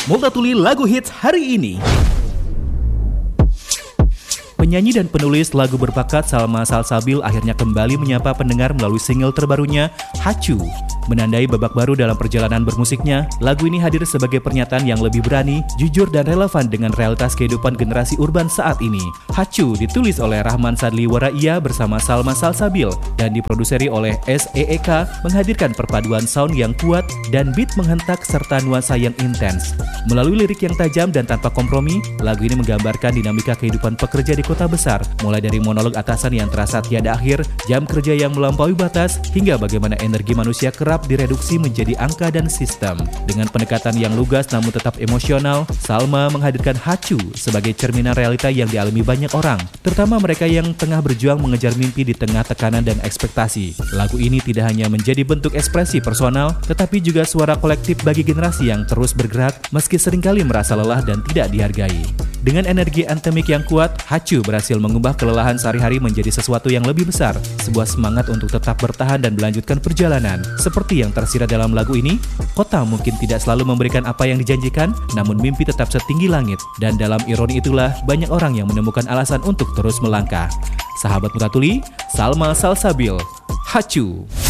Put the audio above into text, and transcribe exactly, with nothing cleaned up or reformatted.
Multatuli lagu hits hari ini. Penyanyi dan penulis lagu berbakat Salma Salsabil akhirnya kembali menyapa pendengar melalui single terbarunya, Hacu. Menandai babak baru dalam perjalanan bermusiknya, lagu ini hadir sebagai pernyataan yang lebih berani, jujur dan relevan dengan realitas kehidupan generasi urban saat ini. Hacu ditulis oleh Rahman Sadli Waraia bersama Salma Salsabil dan diproduseri oleh S E E K, menghadirkan perpaduan sound yang kuat dan beat menghentak serta nuansa yang intens. Melalui lirik yang tajam dan tanpa kompromi, lagu ini menggambarkan dinamika kehidupan pekerja di kota besar, mulai dari monolog atasan yang terasa tiada akhir, jam kerja yang melampaui batas, hingga bagaimana energi manusia kerap direduksi menjadi angka dan sistem. Dengan pendekatan yang lugas namun tetap emosional, Salma menghadirkan Hacu sebagai cerminan realita yang dialami banyak orang, terutama mereka yang tengah berjuang mengejar mimpi di tengah tekanan dan ekspektasi. Lagu ini tidak hanya menjadi bentuk ekspresi personal, tetapi juga suara kolektif bagi generasi yang terus bergerak meski seringkali merasa lelah dan tidak dihargai. Dengan energi anthemic yang kuat, Hacu berhasil mengubah kelelahan sehari-hari menjadi sesuatu yang lebih besar, sebuah semangat untuk tetap bertahan dan melanjutkan perjalanan. Seperti yang tersirat dalam lagu ini, kota mungkin tidak selalu memberikan apa yang dijanjikan, namun mimpi tetap setinggi langit. Dan dalam ironi itulah, banyak orang yang menemukan alasan untuk terus melangkah. Sahabat Multatuli, Salma Salsabil, Hacu.